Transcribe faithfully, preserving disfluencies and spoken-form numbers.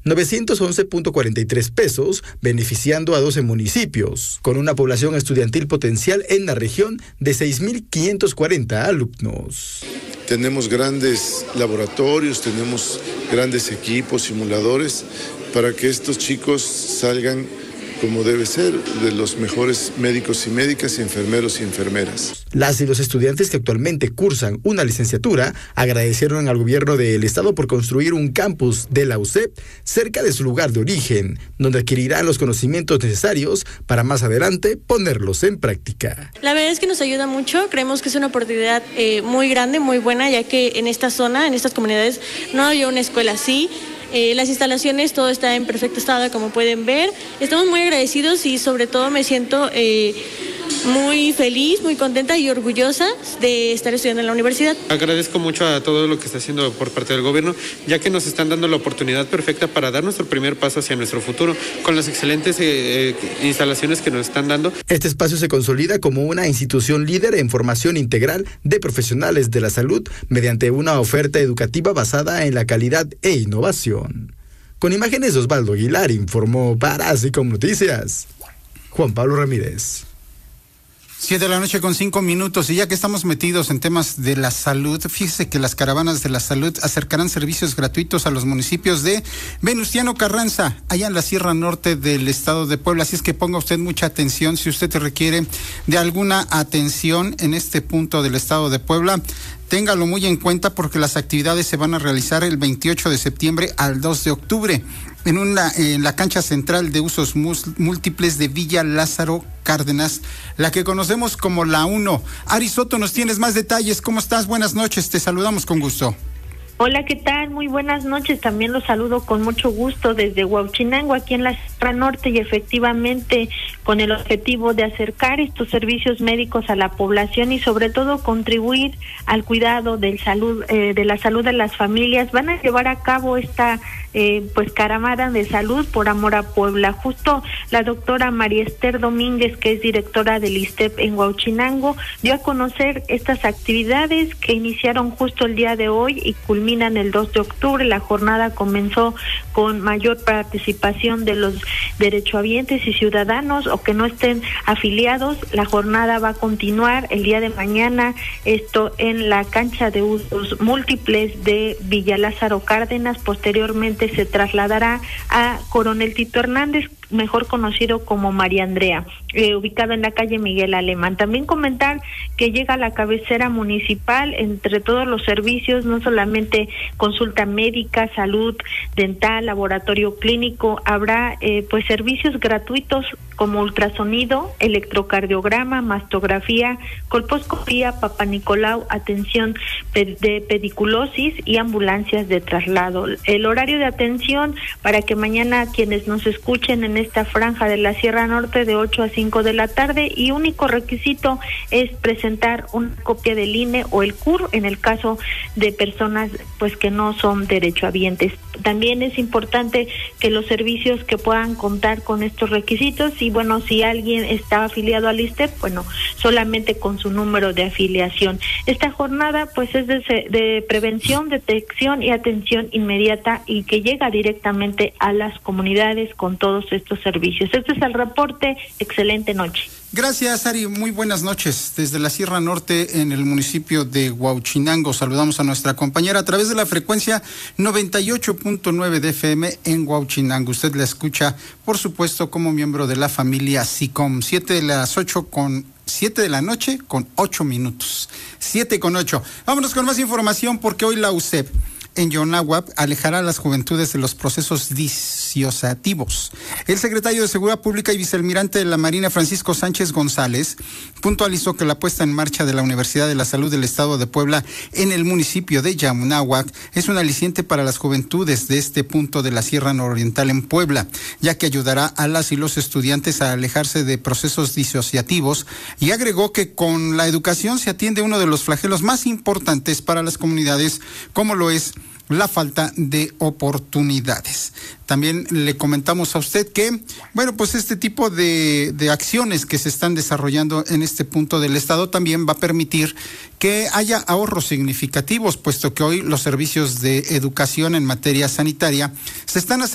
novecientos once punto cuarenta y tres pesos, beneficiando a doce municipios, con una población estudiantil potencial en la región de seis mil quinientos cuarenta alumnos. Tenemos grandes laboratorios, tenemos grandes equipos, simuladores, para que estos chicos salgan como debe ser, de los mejores médicos y médicas, y enfermeros y enfermeras. Las y los estudiantes que actualmente cursan una licenciatura agradecieron al gobierno del estado por construir un campus de la U C E P cerca de su lugar de origen, donde adquirirán los conocimientos necesarios para más adelante ponerlos en práctica. La verdad es que nos ayuda mucho, creemos que es una oportunidad eh, muy grande, muy buena, ya que en esta zona, en estas comunidades, no había una escuela así. Eh, las instalaciones, todo está en perfecto estado, como pueden ver. Estamos muy agradecidos y sobre todo me siento eh, muy feliz, muy contenta y orgullosa de estar estudiando en la universidad. Agradezco mucho a todo lo que está haciendo por parte del gobierno, ya que nos están dando la oportunidad perfecta para dar nuestro primer paso hacia nuestro futuro, con las excelentes eh, instalaciones que nos están dando. Este espacio se consolida como una institución líder en formación integral de profesionales de la salud mediante una oferta educativa basada en la calidad e innovación. Con imágenes de Osvaldo Aguilar, informó para Asicom Noticias, Juan Pablo Ramírez. Siete de la noche con cinco minutos, y ya que estamos metidos en temas de la salud, fíjese que las caravanas de la salud acercarán servicios gratuitos a los municipios de Venustiano Carranza, allá en la Sierra Norte del estado de Puebla. Así es que ponga usted mucha atención si usted requiere de alguna atención en este punto del estado de Puebla. Téngalo muy en cuenta porque las actividades se van a realizar el veintiocho de septiembre al dos de octubre en una en la cancha central de usos múltiples de Villa Lázaro Cárdenas, la que conocemos como la uno. Ari Soto, nos tienes más detalles. ¿Cómo estás? Buenas noches, te saludamos con gusto. Hola, ¿qué tal? Muy buenas noches. También los saludo con mucho gusto desde Huauchinango, aquí en la Sierra Norte, y efectivamente con el objetivo de acercar estos servicios médicos a la población y sobre todo contribuir al cuidado del salud, eh, de la salud de las familias. Van a llevar a cabo esta eh, pues caravana de salud por amor a Puebla. Justo la doctora María Esther Domínguez, que es directora del I S T E P en Huauchinango, dio a conocer estas actividades que iniciaron justo el día de hoy y culminan el dos de octubre. La jornada comenzó con mayor participación de los derechohabientes y ciudadanos o que no estén afiliados. La jornada va a continuar el día de mañana, esto en la cancha de usos múltiples de Villa Lázaro Cárdenas. Posteriormente se trasladará a Coronel Tito Hernández, mejor conocido como María Andrea, eh, ubicado en la calle Miguel Alemán. También comentar que llega a la cabecera municipal, entre todos los servicios, no solamente consulta médica, salud dental, laboratorio clínico, habrá eh, pues servicios gratuitos como ultrasonido, electrocardiograma, mastografía, colposcopía, papanicolau, atención de pediculosis y ambulancias de traslado. El horario de atención para que mañana quienes nos escuchen en esta franja de la Sierra Norte, de ocho a cinco de la tarde, y único requisito es presentar una copia del I N E o el C U R en el caso de personas pues que no son derechohabientes. También es importante que los servicios que puedan contar con estos requisitos, y bueno, si alguien está afiliado al I S T E P, bueno, solamente con su número de afiliación. Esta jornada pues es de, de prevención, detección y atención inmediata, y que llega directamente a las comunidades con todos estos servicios. Este es el reporte. Excelente noche. Gracias, Ari. Muy buenas noches. Desde la Sierra Norte, en el municipio de Huauchinango, saludamos a nuestra compañera a través de la frecuencia noventa y ocho punto nueve de F M en Huauchinango. Usted la escucha, por supuesto, como miembro de la familia SICOM. Siete de las ocho con siete de la noche con ocho minutos. Siete con ocho. Vámonos con más información, porque hoy la U C E P en Yonáhuac alejará a las juventudes de los procesos disociativos. El secretario de Seguridad Pública y vicealmirante de la Marina, Francisco Sánchez González, puntualizó que la puesta en marcha de la Universidad de la Salud del Estado de Puebla en el municipio de Yonáhuac es un aliciente para las juventudes de este punto de la Sierra Nororiental en Puebla, ya que ayudará a las y los estudiantes a alejarse de procesos disociativos, y agregó que con la educación se atiende uno de los flagelos más importantes para las comunidades, como lo es la falta de oportunidades. También le comentamos a usted que, bueno, pues este tipo de, de acciones que se están desarrollando en este punto del estado también va a permitir que haya ahorros significativos, puesto que hoy los servicios de educación en materia sanitaria se están